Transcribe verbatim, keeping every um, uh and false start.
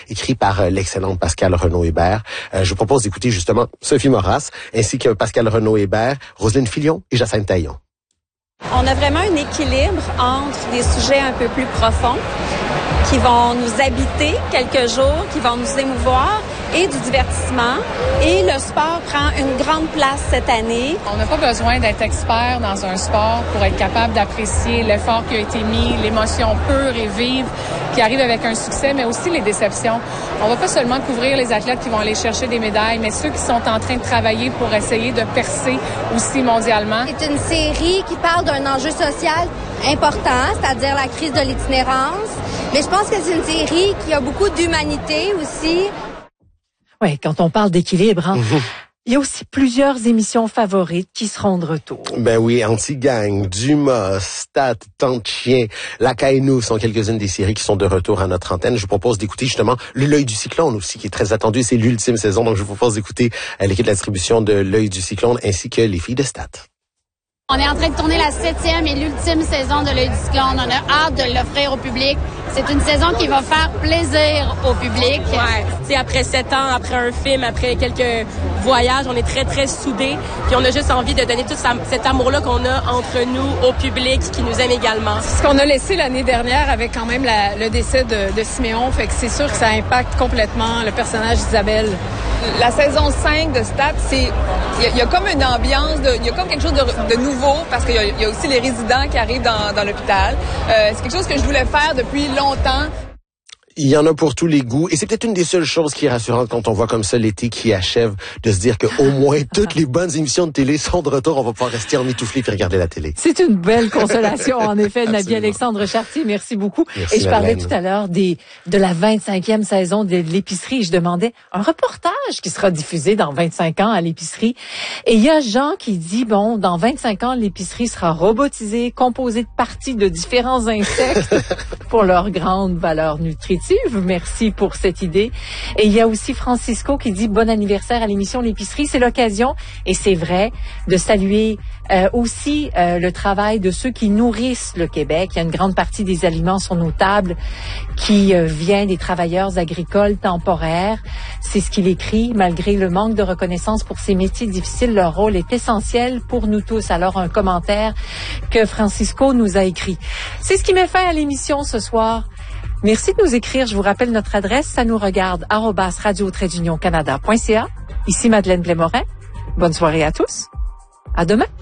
écrit par euh, l'excellente Pascale Renaud-Hébert. Euh, je vous propose d'écouter justement Sophie Moras, ainsi que Pascale Renaud-Hébert, Roselyne Filion et Jacinthe Taillon. On a vraiment un équilibre entre des sujets un peu plus profonds qui vont nous habiter quelques jours, qui vont nous émouvoir, et du divertissement. Et le sport prend une grande place cette année. On n'a pas besoin d'être expert dans un sport pour être capable d'apprécier l'effort qui a été mis, l'émotion pure et vive qui arrive avec un succès, mais aussi les déceptions. On va pas seulement couvrir les athlètes qui vont aller chercher des médailles, mais ceux qui sont en train de travailler pour essayer de percer aussi mondialement. C'est une série qui parle d'un enjeu social important, c'est-à-dire la crise de l'itinérance. Mais je pense que c'est une série qui a beaucoup d'humanité aussi. Oui, quand on parle d'équilibre, hein, mmh. il y a aussi plusieurs émissions favorites qui seront de retour. Ben oui, Anti-Gang, Dumas, Stat, Tant de Chien, La Caille-nous sont quelques-unes des séries qui sont de retour à notre antenne. Je vous propose d'écouter justement L'Œil du Cyclone aussi, qui est très attendu. C'est l'ultime saison, donc je vous propose d'écouter l'équipe de la distribution de L'Œil du Cyclone ainsi que les filles de Stat. On est en train de tourner la septième et l'ultime saison de L'Œil du Cyclone. On a hâte de l'offrir au public. C'est une saison qui va faire plaisir au public. Ouais. C'est après sept ans, après un film, après quelques voyages, on est très, très soudés. Puis on a juste envie de donner tout ça, cet amour-là qu'on a entre nous, au public, qui nous aime également. Ce qu'on a laissé l'année dernière avec quand même la, le décès de, de Siméon, fait que c'est sûr que ça impacte complètement le personnage d'Isabelle. La saison cinq de Stat, c'est il y, y a comme une ambiance, il y a comme quelque chose de, de nouveau, parce qu'il y, y a aussi les résidents qui arrivent dans, dans l'hôpital. Euh, c'est quelque chose que je voulais faire depuis longtemps. Il y en a pour tous les goûts. Et c'est peut-être une des seules choses qui est rassurante quand on voit comme ça l'été qui achève, de se dire qu'au moins toutes les bonnes émissions de télé sont de retour. On va pouvoir rester emmitouflé et regarder la télé. C'est une belle consolation, en effet, Nadia Alexandre Chartier. Merci beaucoup. Merci, et je parlais Madeleine. tout à l'heure des, de la vingt-cinquième saison de l'épicerie. Je demandais un reportage qui sera diffusé dans vingt-cinq ans à l'épicerie. Et il y a Jean qui dit, bon, dans vingt-cinq ans, l'épicerie sera robotisée, composée de parties de différents insectes pour leur grande valeur nutritive. Merci pour cette idée. Et il y a aussi Francisco qui dit bon anniversaire à l'émission L'épicerie. C'est l'occasion, et c'est vrai, de saluer euh, aussi euh, le travail de ceux qui nourrissent le Québec. Il y a une grande partie des aliments sur nos tables qui euh, vient des travailleurs agricoles temporaires. C'est ce qu'il écrit. Malgré le manque de reconnaissance pour ces métiers difficiles, leur rôle est essentiel pour nous tous. Alors, un commentaire que Francisco nous a écrit. C'est ce qui met fin à l'émission ce soir. Merci de nous écrire. Je vous rappelle notre adresse, ça nous regarde, arobase radio trait d'union canada point c a. Ici Madeleine Blais-Morin. Bonne soirée à tous. À demain.